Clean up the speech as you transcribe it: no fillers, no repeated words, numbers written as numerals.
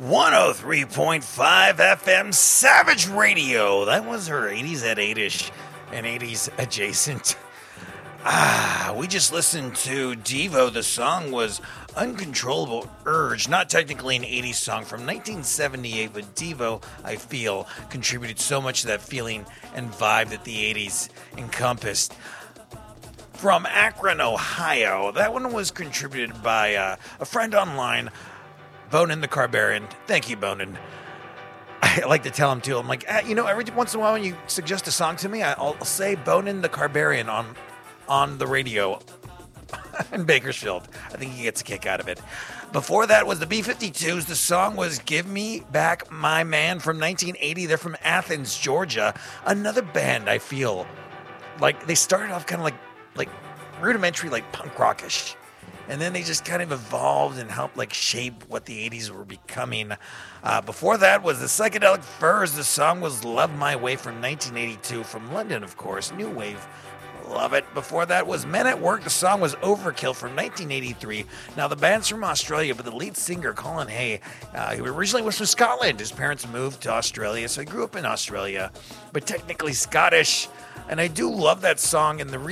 103.5 FM Savage Radio. That was her 80s at 8ish and 80s adjacent. We just listened to Devo. The song was Uncontrollable Urge. Not technically an 80s song from 1978, but Devo, I feel, contributed so much to that feeling and vibe that the 80s encompassed. From Akron, Ohio, that one was contributed by a friend online, Bonin the Carbarian. Thank you, Bonin. I like to tell him, too. I'm like, every once in a while when you suggest a song to me, I'll say Bonin the Carbarian on the radio in Bakersfield. I think he gets a kick out of it. Before that was the B-52s. The song was Give Me Back My Man from 1980. They're from Athens, Georgia. Another band, I feel, like they started off kind of like rudimentary, like punk rockish. And then they just kind of evolved and helped shape what the 80s were becoming. Before that was the Psychedelic Furs. The song was Love My Way from 1982 from London, of course. New wave. Love it. Before that was Men at Work. The song was Overkill from 1983. Now, the band's from Australia, but the lead singer, Colin Hay, he originally was from Scotland. His parents moved to Australia, so he grew up in Australia, but technically Scottish. And I do love that song, and the